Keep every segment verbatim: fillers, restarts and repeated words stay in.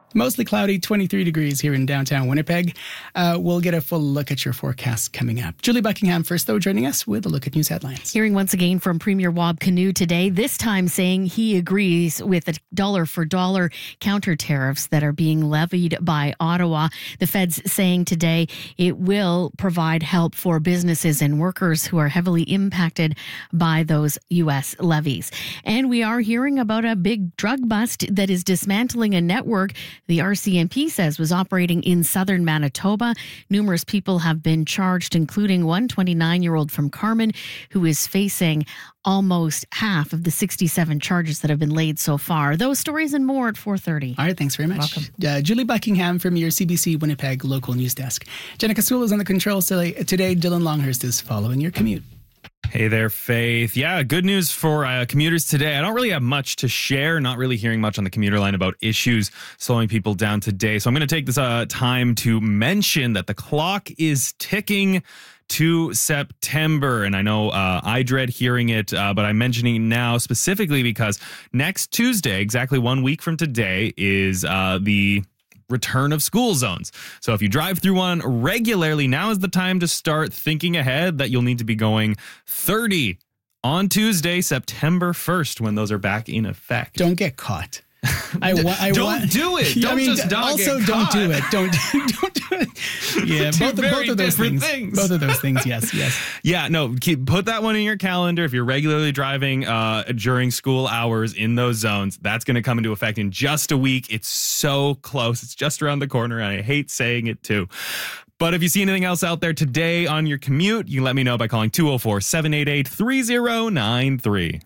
Mostly cloudy, twenty-three degrees here in downtown Winnipeg. Uh, we'll get a full look at your forecast coming up. Julie Buckingham first, though, joining us with a look at news headlines. Hearing once again from Premier Wab Kinew today, this time saying he agrees with the dollar-for-dollar counter tariffs that are being levied by Ottawa. The Fed's saying today it will provide help for businesses and workers who are heavily impacted by those U S levies. And we are hearing about a big drug bust that is dismantling a network the R C M P says was operating in southern Manitoba. Numerous people have been charged, including one twenty-nine-year-old from Carman who is facing almost half of the sixty-seven charges that have been laid so far. Those stories and more at four thirty. All right, thanks very much. Welcome. Uh, Julie Buckingham from your C B C Winnipeg local news desk. Jenna Casul is on the controls today. Today, Dylan Longhurst is following your commute. Hey there, Faith. Yeah, good news for uh, commuters today. I don't really have much to share, not really hearing much on the commuter line about issues slowing people down today. So I'm going to take this uh, time to mention that the clock is ticking to September. And I know uh, I dread hearing it, uh, but I'm mentioning it now specifically because next Tuesday, exactly one week from today, is uh, the return of school zones. So if you drive through one regularly, now is the time to start thinking ahead that you'll need to be going thirty on Tuesday, September first, when those are back in effect. Don't get caught. I, wa- I don't wa- do it. Don't I mean, just not also get don't caught. do it. Don't don't do it. Yeah, Two both, very both of those different things. things. Both of those things. Yes, yes. Yeah, no, keep, put that one in your calendar. If you're regularly driving uh, during school hours in those zones, that's going to come into effect in just a week. It's so close. It's just around the corner, and I hate saying it too. But if you see anything else out there today on your commute, you can let me know by calling two oh four, seven eight eight, three oh nine three.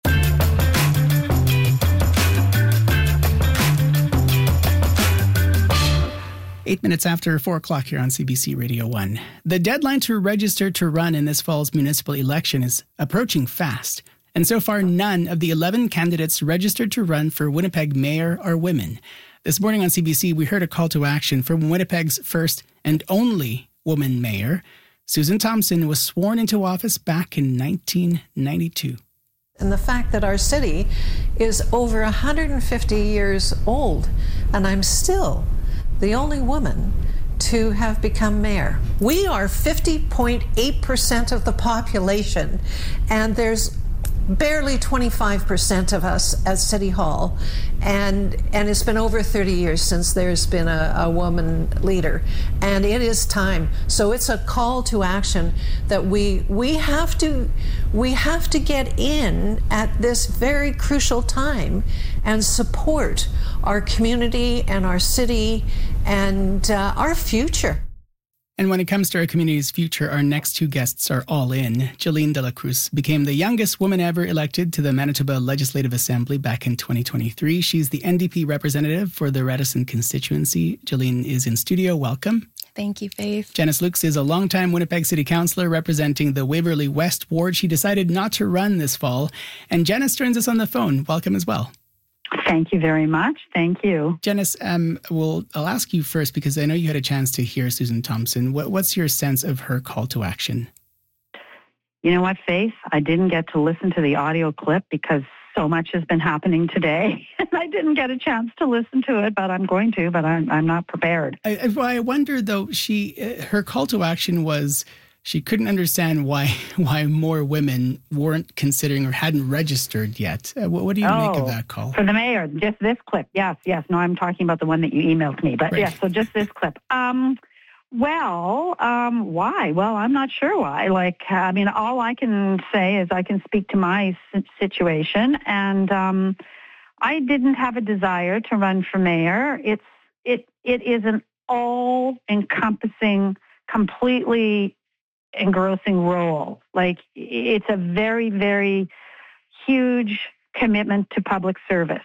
Eight minutes after four o'clock here on C B C Radio one. The deadline to register to run in this fall's municipal election is approaching fast. And so far, none of the eleven candidates registered to run for Winnipeg mayor are women. This morning on C B C, we heard a call to action from Winnipeg's first and only woman mayor. Susan Thompson was sworn into office back in nineteen ninety-two. And the fact that our city is over one hundred fifty years old, and I'm still the only woman to have become mayor. We are fifty point eight percent of the population, and there's barely twenty-five percent of us at City Hall, and and it's been over thirty years since there's been a, a woman leader, and it is time. So it's a call to action that we we have to we have to get in at this very crucial time and support our community and our city and uh, our future. And when it comes to our community's future, our next two guests are all in. Jolene De La Cruz became the youngest woman ever elected to the Manitoba Legislative Assembly back in twenty twenty-three. She's the N D P representative for the Radisson constituency. Jolene is in studio. Welcome. Thank you, Faith. Janice Lukes is a longtime Winnipeg City Councillor representing the Waverley West ward. She decided not to run this fall. And Janice joins us on the phone. Welcome as well. Thank you very much. Thank you. Janice, um, well, I'll ask you first because I know you had a chance to hear Susan Thompson. What, what's your sense of her call to action? You know what, Faith? I didn't get to listen to the audio clip because so much has been happening today. And I didn't get a chance to listen to it, but I'm going to, but I'm, I'm not prepared. I, I wonder, though, she uh, her call to action was she couldn't understand why why more women weren't considering or hadn't registered yet. Uh, what, what do you oh, make of that call? For the mayor, just this clip. Yes, yes. No, I'm talking about the one that you emailed me. But right. yes, so just this clip. Um, well, um, why? Well, I'm not sure why. Like, I mean, all I can say is I can speak to my situation. And um, I didn't have a desire to run for mayor. It's it It is an all-encompassing, completely engrossing role. Like, it's a very, very huge commitment to public service.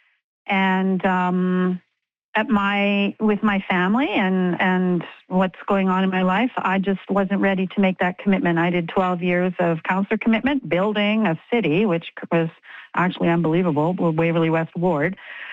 And um, at my with my family and, and what's going on in my life, I just wasn't ready to make that commitment. I did twelve years of councillor commitment, building a city, which was actually unbelievable, Waverley West Ward.